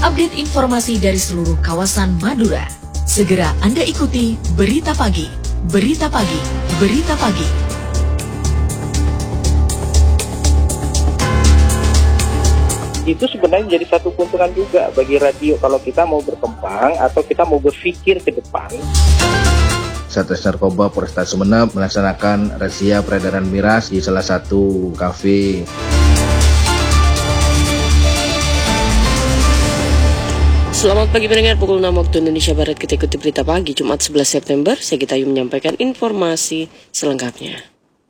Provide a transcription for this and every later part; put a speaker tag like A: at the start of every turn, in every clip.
A: update informasi dari seluruh kawasan Madura. Segera Anda ikuti Berita Pagi, Berita Pagi, Berita Pagi.
B: Itu sebenarnya jadi satu keuntungan juga bagi radio kalau kita mau berkembang atau kita mau berpikir ke depan.
C: Satres Narkoba Polresta Sumeneb melaksanakan razia peredaran miras di salah satu kafe.
D: Selamat pagi pendengar, pukul 6 waktu Indonesia Barat kita ikuti Berita Pagi Jumat 11 September. Saya Gitayu menyampaikan informasi selengkapnya.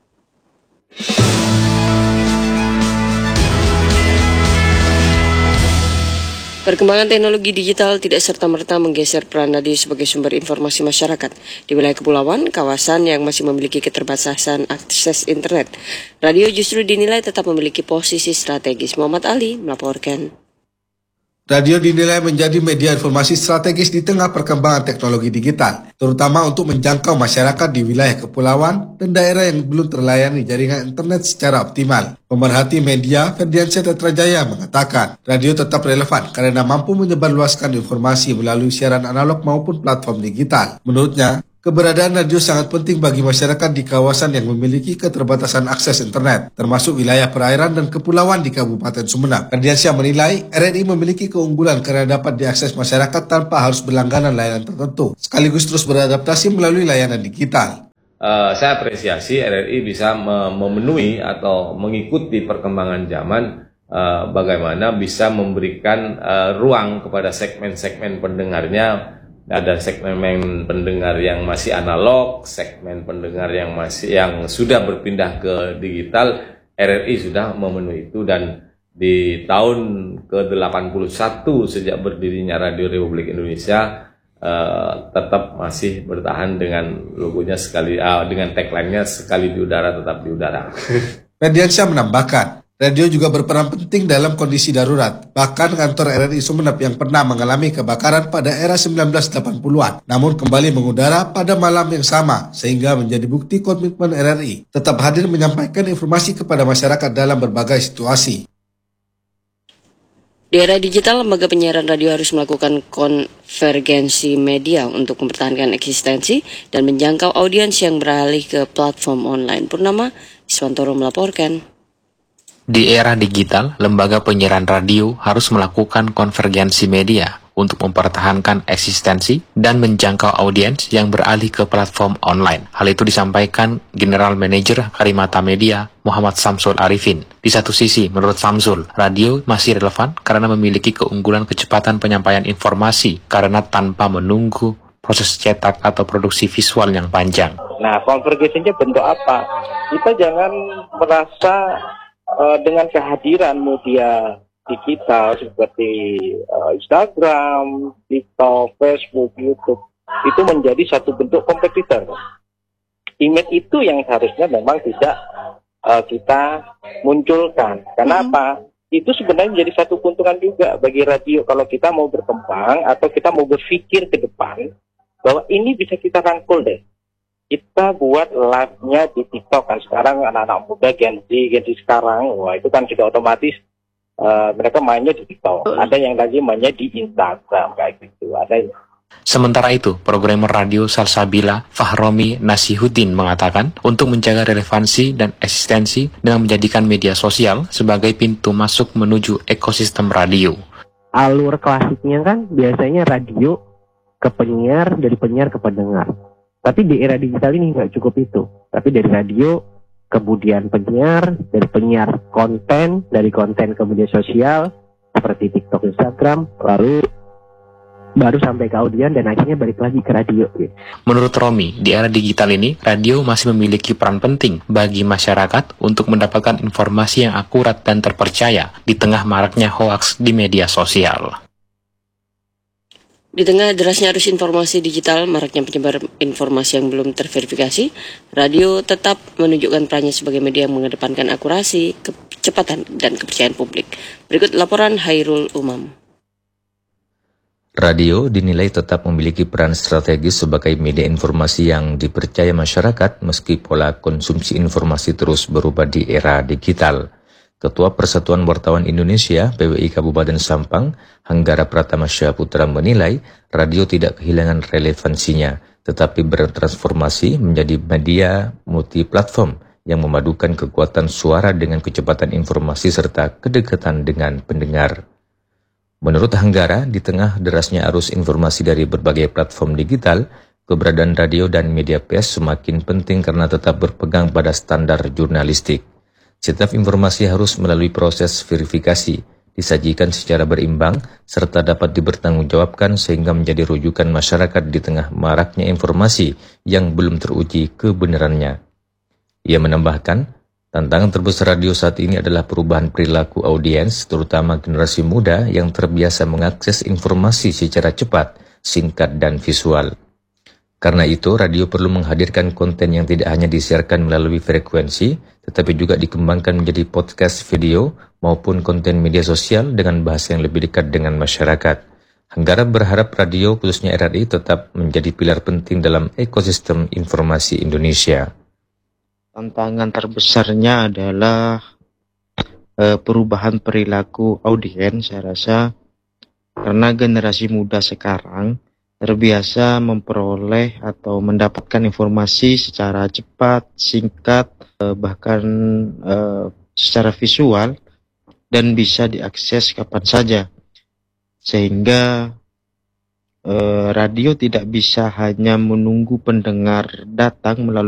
D: Perkembangan teknologi digital tidak serta-merta menggeser peran radio sebagai sumber informasi masyarakat. Di wilayah kepulauan, kawasan yang masih memiliki keterbatasan akses internet, radio justru dinilai tetap memiliki posisi strategis. Muhammad Ali melaporkan.
E: Radio dinilai menjadi media informasi strategis di tengah perkembangan teknologi digital, terutama untuk menjangkau masyarakat di wilayah kepulauan dan daerah yang belum terlayani jaringan internet secara optimal. Pemerhati media Ferdiansyah Tetrajaya mengatakan, radio tetap relevan karena mampu menyebarluaskan informasi melalui siaran analog maupun platform digital. Menurutnya, keberadaan radio sangat penting bagi masyarakat di kawasan yang memiliki keterbatasan akses internet, termasuk wilayah perairan dan kepulauan di Kabupaten Sumeneb. Ferdiansyah menilai RRI memiliki keunggulan karena dapat diakses masyarakat tanpa harus berlangganan layanan tertentu, sekaligus terus beradaptasi melalui layanan digital.
F: Saya apresiasi RRI bisa memenuhi atau mengikuti perkembangan zaman, bagaimana bisa memberikan ruang kepada segmen-segmen pendengarnya. Ada segmen pendengar yang masih analog, segmen pendengar yang sudah berpindah ke digital. RRI sudah memenuhi itu, dan di tahun ke-81 sejak berdirinya Radio Republik Indonesia tetap masih bertahan dengan logonya dengan tagline-nya sekali di udara tetap di udara.
E: Ferdiansyah menambahkan, radio juga berperan penting dalam kondisi darurat. Bahkan kantor RRI Sumeneb yang pernah mengalami kebakaran pada era 1980-an, namun kembali mengudara pada malam yang sama, sehingga menjadi bukti komitmen RRI tetap hadir menyampaikan informasi kepada masyarakat dalam berbagai situasi.
D: Di era digital, lembaga penyiaran radio harus melakukan konvergensi media untuk mempertahankan eksistensi dan menjangkau audiens yang beralih ke platform online. Purnama Iswantoro melaporkan.
G: Di era digital, lembaga penyiaran radio harus melakukan konvergensi media untuk mempertahankan eksistensi dan menjangkau audiens yang beralih ke platform online. Hal itu disampaikan General Manager Karimata Media Muhammad Samsul Arifin. Di satu sisi, menurut Samsul, radio masih relevan karena memiliki keunggulan kecepatan penyampaian informasi karena tanpa menunggu proses cetak atau produksi visual yang panjang.
B: Nah, konvergensinya bentuk apa? Kita jangan merasa dengan kehadiran media digital seperti Instagram, TikTok, Facebook, YouTube, itu menjadi satu bentuk kompetitor. Image itu yang harusnya memang tidak kita munculkan. Kenapa? Itu sebenarnya menjadi satu keuntungan juga bagi radio kalau kita mau berkembang atau kita mau berpikir ke depan bahwa ini bisa kita rangkul deh. Kita buat live-nya di TikTok kan sekarang anak-anak muda Gen Z sekarang, wah itu kan sudah otomatis mereka mainnya di TikTok. Ada yang lagi mainnya di Instagram kayak gitu.
G: Sementara itu, programmer radio Salsabila Fahromi Nasihuddin mengatakan untuk menjaga relevansi dan eksistensi dengan menjadikan media sosial sebagai pintu masuk menuju ekosistem radio.
H: Alur klasiknya kan biasanya radio ke penyiar, dari penyiar ke pendengar. Tapi di era digital ini nggak cukup itu. Tapi dari radio, kemudian penyiar, dari penyiar konten, dari konten ke media sosial, seperti TikTok, Instagram, lalu baru sampai ke audiens dan akhirnya balik lagi ke radio.
G: Menurut Romi, di era digital ini, radio masih memiliki peran penting bagi masyarakat untuk mendapatkan informasi yang akurat dan terpercaya di tengah maraknya hoaks di media sosial.
D: Di tengah derasnya arus informasi digital, maraknya penyebar informasi yang belum terverifikasi, radio tetap menunjukkan perannya sebagai media yang mengedepankan akurasi, kecepatan, dan kepercayaan publik. Berikut laporan Hairul Umam.
I: Radio dinilai tetap memiliki peran strategis sebagai media informasi yang dipercaya masyarakat meski pola konsumsi informasi terus berubah di era digital. Ketua Persatuan Wartawan Indonesia (PWI) Kabupaten Sampang, Hanggara Pratama Syaputra menilai radio tidak kehilangan relevansinya, tetapi bertransformasi menjadi media multiplatform yang memadukan kekuatan suara dengan kecepatan informasi serta kedekatan dengan pendengar. Menurut Hanggara, di tengah derasnya arus informasi dari berbagai platform digital, keberadaan radio dan media pers semakin penting karena tetap berpegang pada standar jurnalistik. Setiap informasi harus melalui proses verifikasi, disajikan secara berimbang, serta dapat dipertanggungjawabkan sehingga menjadi rujukan masyarakat di tengah maraknya informasi yang belum teruji kebenarannya. Ia menambahkan, tantangan terbesar radio saat ini adalah perubahan perilaku audiens, terutama generasi muda yang terbiasa mengakses informasi secara cepat, singkat, dan visual. Karena itu, radio perlu menghadirkan konten yang tidak hanya disiarkan melalui frekuensi, tetapi juga dikembangkan menjadi podcast video maupun konten media sosial dengan bahasa yang lebih dekat dengan masyarakat. Hanggara berharap radio, khususnya RRI, tetap menjadi pilar penting dalam ekosistem informasi Indonesia.
J: Tantangan terbesarnya adalah perubahan perilaku audiens, saya rasa, karena generasi muda sekarang terbiasa memperoleh atau mendapatkan informasi secara cepat, singkat, bahkan secara visual, dan bisa diakses kapan saja. Sehingga radio tidak bisa hanya menunggu pendengar datang melalui